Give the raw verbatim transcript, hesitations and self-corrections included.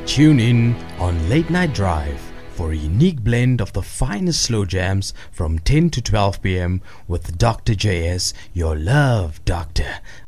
Tune in on Late Night Drive for a unique blend of the finest slow jams from ten to twelve p m with Doctor J S, your love doctor.